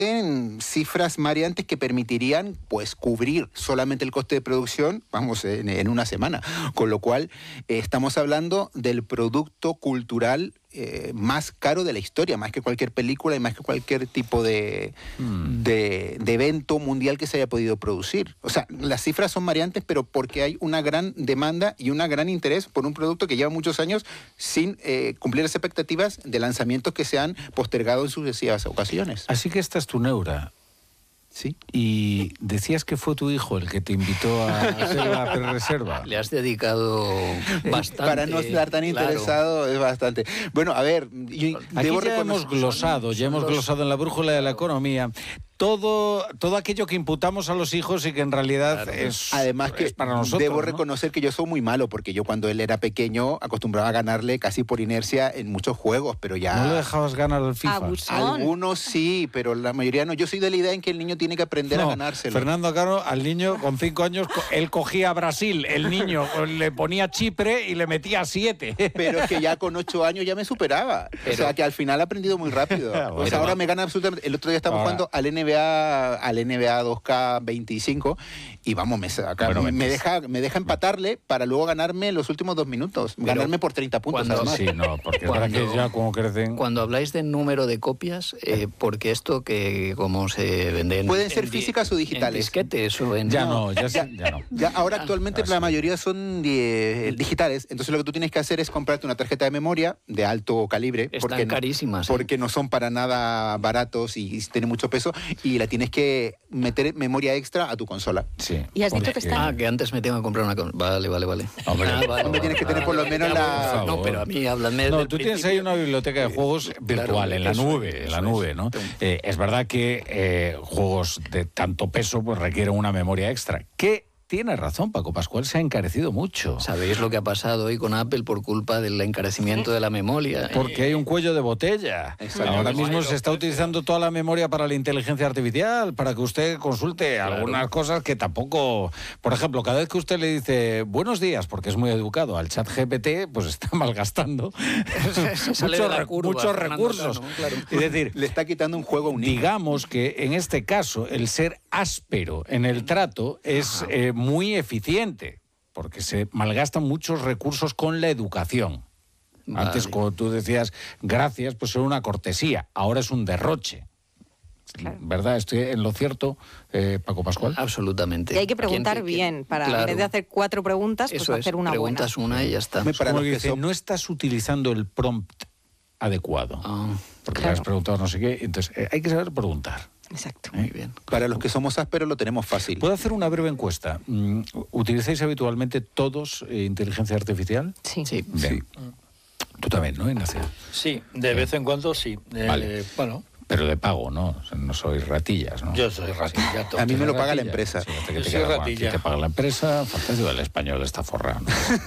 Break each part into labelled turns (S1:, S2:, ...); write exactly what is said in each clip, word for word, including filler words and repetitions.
S1: en cifras mareantes que permitirían pues cubrir solamente el coste de producción, vamos, en, en una semana. Con lo cual, eh, estamos hablando del producto cultural eh, más caro de la historia, más que cualquier película y más que cualquier tipo de, mm. de, de evento mundial que se haya podido producir. O sea, las cifras son mareantes, pero porque hay una gran demanda y un gran interés por un producto que lleva muchos años sin eh, cumplir las expectativas de lanzamientos que se han postergado en sucesivas ocasiones.
S2: Así que esta es tu neura.
S1: Sí.
S2: Y decías que fue tu hijo el que te invitó a hacer la reserva.
S3: Le has dedicado bastante.
S1: Para no estar tan interesado, claro. Es bastante. Bueno, a ver, yo
S2: Aquí
S1: debo
S2: ya hemos glosado, ya hemos glosado en la brújula de la economía todo, todo aquello que imputamos a los hijos y que en realidad claro. es,
S1: Además que
S2: es para nosotros.
S1: Debo
S2: ¿no?
S1: reconocer que yo soy muy malo, porque yo cuando él era pequeño acostumbraba a ganarle casi por inercia en muchos juegos, pero ya...
S2: ¿No le dejabas ganar al FIFA?
S4: Abusón.
S1: Algunos sí, pero la mayoría no. Yo soy de la idea en que el niño tiene que aprender
S2: no,
S1: a ganárselo.
S2: Fernando Caro, al niño con cinco años, él cogía a Brasil, el niño le ponía Chipre y le metía siete.
S1: Pero es que ya con ocho años ya me superaba. Pero... O sea, que al final ha aprendido muy rápido. Bueno, o sea, ahora me gana absolutamente... El otro día estábamos ahora... jugando al N B A... al N B A dos K veinticinco y vamos, me, acá, bueno, me, deja, me deja empatarle para luego ganarme los últimos dos minutos, pero ganarme por treinta puntos
S3: cuando,
S1: además.
S2: Sí, no, porque
S3: cuando,
S2: es que ya como crecen...
S3: Cuando habláis de número de copias, eh, porque esto que como se venden...
S1: Pueden ser
S3: en,
S1: físicas o digitales.
S3: En disquetes o en...
S2: Ya no, ya, ya, ya no.
S1: Ya, ahora actualmente
S2: ah,
S1: la
S2: sí.
S1: mayoría son de, digitales, entonces lo que tú tienes que hacer es comprarte una tarjeta de memoria de alto calibre.
S3: Están
S1: porque
S3: carísimas.
S1: No, porque
S3: ¿eh?
S1: no son para nada baratos y, y tienen mucho peso, y la tienes que meter memoria extra a tu consola.
S2: Sí.
S4: Y has dicho que está...
S3: Ah, que antes me tengo que comprar una... Vale, vale, vale.
S2: Hombre,
S3: ah, vale,
S1: me tienes que tener por lo menos la...
S3: No, pero a mí háblame
S2: No,
S3: del
S2: tú
S3: principio.
S2: tienes ahí una biblioteca de juegos virtual,
S3: claro,
S2: en la
S3: eso,
S2: nube,
S3: eso
S2: en la
S3: es.
S2: nube, ¿no? Eh, es verdad que eh, juegos de tanto peso pues requieren una memoria extra. ¿Qué? Tiene razón, Paco Pascual, se ha encarecido mucho.
S3: ¿Sabéis lo que ha pasado hoy con Apple por culpa del encarecimiento de la memoria?
S2: Porque hay un cuello de botella. Ahora mismo se está utilizando toda la memoria para la inteligencia artificial, para que usted consulte claro. algunas cosas que tampoco... Por ejemplo, cada vez que usted le dice buenos días, porque es muy educado, al chat G P T, pues está malgastando muchos,
S3: curva,
S2: muchos
S3: Fernando,
S2: recursos.
S3: Cano, claro.
S1: Es decir, le está quitando un juego a un niño.
S2: Digamos que en este caso el ser áspero en el trato es eh, muy eficiente, porque se malgastan muchos recursos con la educación. Vale. Antes, cuando tú decías gracias, pues era una cortesía, ahora es un derroche. Claro. ¿Verdad? ¿Estoy en lo cierto, eh, Paco Pascual?
S3: Absolutamente.
S4: Y hay que preguntar
S3: te,
S4: bien, para
S3: claro.
S4: en vez de hacer cuatro preguntas, pues
S3: Eso
S4: hacer
S3: es,
S4: una
S3: preguntas
S4: buena.
S3: una y ya está.
S1: Me para
S2: Como
S1: los
S2: que
S1: que
S2: dice,
S1: son...
S2: no estás utilizando el prompt adecuado.
S3: Ah,
S2: porque
S4: claro.
S2: le has preguntado no sé qué, entonces eh, hay que saber preguntar.
S4: Exacto.
S3: Muy bien.
S1: Para los que somos ásperos lo tenemos fácil.
S2: ¿Puedo hacer una breve encuesta? ¿Utilizáis habitualmente todos eh, inteligencia artificial?
S4: Sí.
S3: Sí.
S2: Bien.
S5: Sí.
S2: Tú también, ¿no, Ignacio?
S5: Sí, de vez en cuando sí. Eh,
S2: Vale.
S5: Bueno,
S2: pero de pago, ¿no? O sea, no sois ratillas, ¿no?
S5: yo soy ratilla.
S1: A mí me lo paga la
S2: Ratilla.
S1: empresa.
S2: Sí, que te
S5: Yo soy
S2: queda, bueno,
S5: ratilla.
S2: aquí te paga la empresa, fantástico, el español está forrado.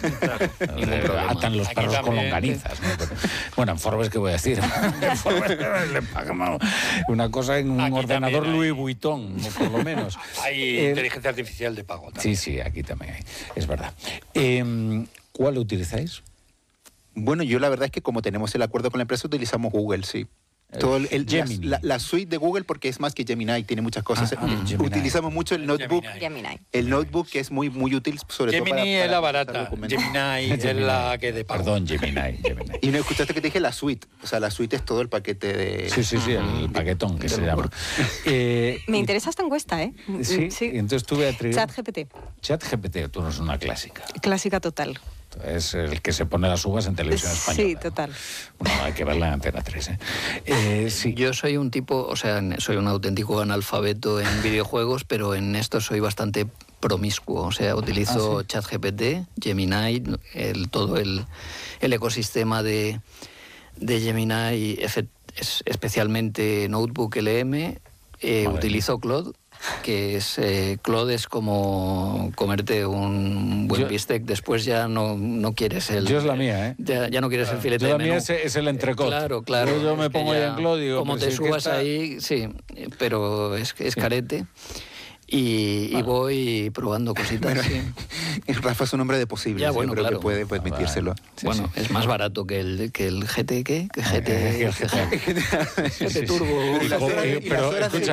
S3: Ningún
S2: ¿no?
S3: problema.
S2: Atan los
S5: Aquí
S2: perros con
S5: también.
S2: longanizas, ¿no? Pero, bueno, en Forbes, ¿qué voy a decir? En Forbes le pagamos una cosa en un
S5: Aquí
S2: ordenador
S5: también hay.
S2: Louis Vuitton, ¿no? Por lo menos.
S5: Hay
S2: Eh,
S5: inteligencia artificial de pago también.
S2: Sí, sí, aquí también hay, es verdad. Eh, ¿Cuál utilizáis?
S1: Bueno, yo la verdad es que como tenemos el acuerdo con la empresa, utilizamos Google, sí. Todo el, el-
S2: Gemini.
S1: la, la suite de Google, porque es más que Gemini, tiene muchas cosas.
S2: Ah, ah, Gemini.
S1: Utilizamos mucho el notebook,
S5: Gemini.
S4: Gemini.
S1: el notebook que es muy muy útil, sobre
S5: Gemini
S1: todo para,
S5: es
S1: para
S5: la
S1: pasar
S5: barata,
S1: documentos.
S5: Gemini es la que de pago.
S2: Perdón, Gemini. Gemini.
S1: Y no escuchaste que te dije la suite, o sea, la suite es todo el paquete de...
S2: Sí, sí, sí, el paquetón que se llama. Eh,
S4: Me interesa esta encuesta, ¿eh?
S2: Sí, y entonces tuve a
S4: Chat G P T.
S2: Chat G P T, tú no es una clásica.
S4: Clásica total.
S2: Es el que se pone las uvas en televisión española.
S4: Sí, total.
S2: Bueno, hay que verla en Antena tres, ¿eh? Eh, sí.
S3: Yo soy un tipo, o sea, soy un auténtico analfabeto en videojuegos, pero en esto soy bastante promiscuo. O sea, utilizo
S2: Ah, sí.
S3: ChatGPT, Gemini, el, todo el, el ecosistema de, de Gemini, efe- es- especialmente Notebook L M. Eh,
S2: Madre
S3: utilizo Claude, que es eh, Claude es como comerte un buen
S2: Yo-
S3: bistec, después ya no, no quieres el...
S2: Yo es la mía, ¿eh?
S3: Ya, ya no quieres el filete
S2: Yo la
S3: de
S2: mía
S3: menú.
S2: es, es el entrecot.
S3: Claro, claro.
S2: Yo, yo me
S3: es que
S2: pongo ahí
S3: ya,
S2: en Claude y digo,
S3: como
S2: pues
S3: te
S2: si es que
S3: subas
S2: está-
S3: ahí, sí, pero es, es
S2: Sí.
S3: carete. Y, y voy probando cositas.
S1: Bueno,
S3: sí.
S1: Rafa es un hombre de posibles,
S3: Ya, bueno,
S1: yo creo
S3: claro.
S1: que puede permitírselo. Sí,
S3: Bueno,
S1: sí.
S3: es más barato que el, que el G T, ¿qué? Que
S2: Eh,
S3: G T,
S2: el G T.
S3: G T Turbo.
S1: Y las horas- y las
S2: Pero,
S1: horas de-
S2: escucha,